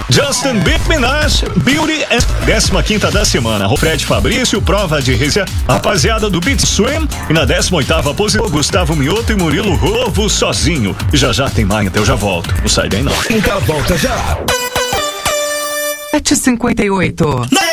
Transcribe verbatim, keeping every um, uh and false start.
Justin Minaj, Beauty and... décima quinta da semana, Fred Fabrício, prova de resia, rapaziada do Beat Swim. E na décima oitava posição, Gustavo Mioto e Murilo Rovo sozinho. E já já tem mais, então eu já volto. Não sai daí não. Nunca volta já. sete e cinquenta e oito.